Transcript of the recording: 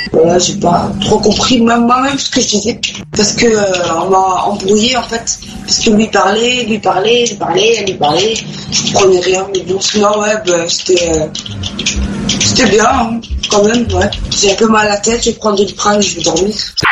Voilà, j'ai pas trop compris moi-même ce que je disais. Parce que on m'a embrouillé en fait. Parce que lui parlait. Je comprenais rien. Mais bon, sinon, ouais, c'était bien, hein, quand même, ouais. J'ai un peu mal à la tête, je vais prendre du Doliprane et je vais dormir.